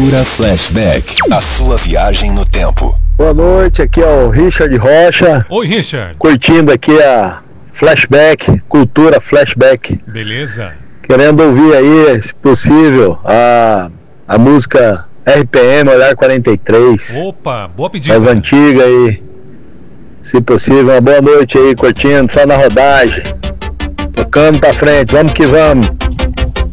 Cultura Flashback, a sua viagem no tempo. Boa noite, aqui é o Richard Rocha. Oi, Richard. Curtindo aqui a Flashback, Cultura Flashback. Beleza. Querendo ouvir aí, se possível, a música RPM Olhar 43. Opa, boa pedida. Mais antiga aí. Se possível, uma boa noite aí, curtindo, só na rodagem. Tocando pra frente, vamos que vamos.